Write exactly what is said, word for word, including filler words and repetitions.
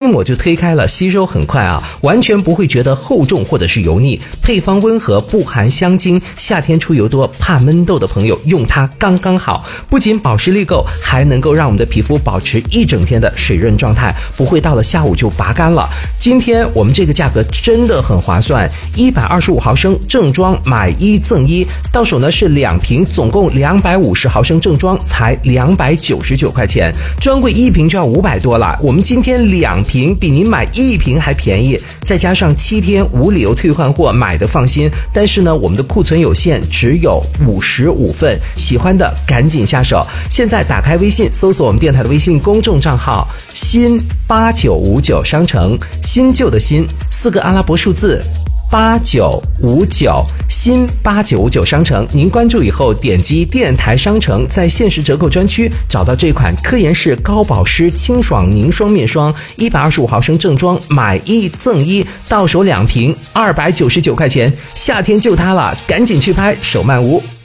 抹就推开了，吸收很快啊，完全不会觉得厚重或者是油腻，配方温和，不含香精，夏天出油多怕闷痘的朋友用它刚刚好，不仅保湿力够，还能够让我们的皮肤保持一整天的水润状态，不会到了下午就拔干了。今天我们这个价格真的很划算，一百二十五毫升正装买一赠一，到手呢是两瓶，总共两百五十毫升正装才两百九十九块钱，专柜一瓶就要五百多了，我们今天两瓶比您买一瓶还便宜，再加上七天无理由退换货，买的放心。但是呢，我们的库存有限，只有五十五份，喜欢的赶紧下手。现在打开微信，搜索我们电台的微信公众账号新八九五九商城，新旧的新，四个阿拉伯数字八九五九，新八九五九商城，您关注以后点击电台商城，在限时折扣专区找到这款科颜氏高保湿清爽凝霜面霜，一百二十五毫升正装买一赠一，到手两瓶二百九十九块钱，夏天就它了，赶紧去拍，手慢无。